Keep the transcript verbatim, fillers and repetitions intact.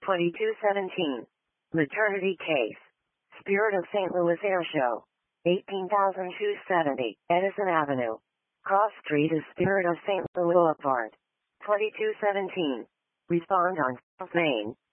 twenty-two seventeen. Maternity case. Spirit of Saint Louis Air Show. eighteen thousand two hundred seventy, Edison Avenue. Cross Street is Spirit of Saint Louis Boulevard. twenty-two seventeen. Respond on Main.